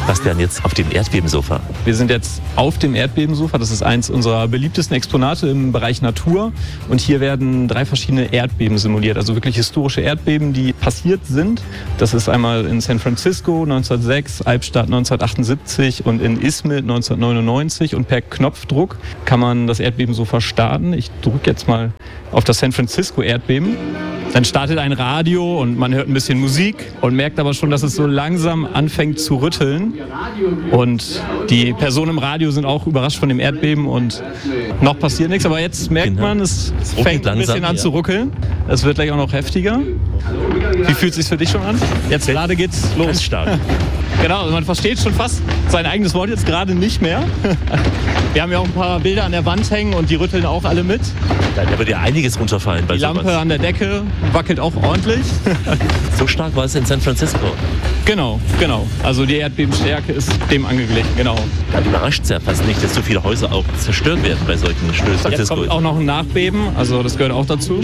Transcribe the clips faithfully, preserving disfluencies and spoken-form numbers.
Was denn jetzt auf dem Erdbebensofa? Wir sind jetzt auf dem Erdbebensofa. Das ist eins unserer beliebtesten Exponate im Bereich Natur. Und hier werden drei verschiedene Erdbeben simuliert, also wirklich historische Erdbeben, die passiert sind. Das ist einmal in San Francisco neunzehnhundertsechs, Albstadt neunzehnhundertachtundsiebzig und in Izmit neunzehnhundertneunundneunzig. Und per Knopfdruck kann man das Erdbebensofa starten. Ich drücke jetzt mal auf das San Francisco Erdbeben. Dann startet ein Radio und man hört ein bisschen Musik und merkt aber schon, dass es so langsam anfängt zu rütteln. Und die Personen im Radio sind auch überrascht von dem Erdbeben und noch passiert nichts. Aber jetzt merkt man, es fängt ein bisschen an zu ruckeln. Es wird gleich auch noch heftiger. Wie fühlt es sich für dich schon an? Jetzt gerade geht's los. Ganz stark. Genau, also man versteht schon fast sein eigenes Wort jetzt gerade nicht mehr. Wir haben ja auch ein paar Bilder an der Wand hängen und die rütteln auch alle mit. Da wird ja einiges runterfallen bei Die sowas. Lampe an der Decke wackelt auch ordentlich. So stark war es in San Francisco. Genau, genau. Also die Erdbebenstärke ist dem angeglichen, genau. Dann überrascht es ja fast nicht, dass so viele Häuser auch zerstört werden bei solchen Stößen. Jetzt kommt auch noch ein Nachbeben, also das gehört auch dazu.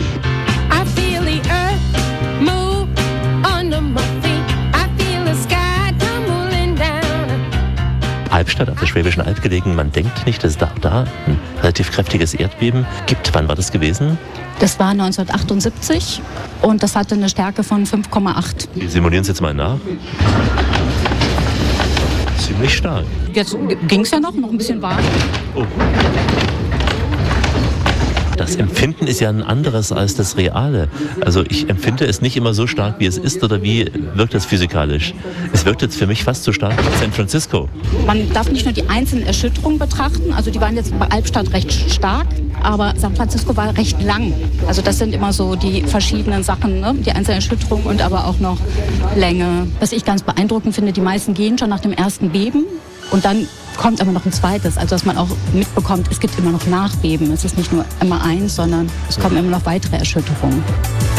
Albstadt auf der Schwäbischen Alb gelegen. Man denkt nicht, dass es da, da ein relativ kräftiges Erdbeben gibt. Wann war das gewesen? Das war neunzehnhundertachtundsiebzig und das hatte eine Stärke von fünf Komma acht. Wir simulieren es jetzt mal nach. Ziemlich stark. Jetzt ging es ja noch, noch ein bisschen warm. Oh. Das Empfinden ist ja ein anderes als das Reale. Also ich empfinde es nicht immer so stark, wie es ist, oder wie wirkt das physikalisch? Es wirkt jetzt für mich fast so stark wie San Francisco. Man darf nicht nur die einzelnen Erschütterungen betrachten, also die waren jetzt bei Albstadt recht stark, aber San Francisco war recht lang. Also das sind immer so die verschiedenen Sachen, ne? Die einzelnen Erschütterungen und aber auch noch Länge. Was ich ganz beeindruckend finde, die meisten gehen schon nach dem ersten Beben und dann kommt aber noch ein zweites, also dass man auch mitbekommt, es gibt immer noch Nachbeben. Es ist nicht nur immer eins, sondern es kommen immer noch weitere Erschütterungen.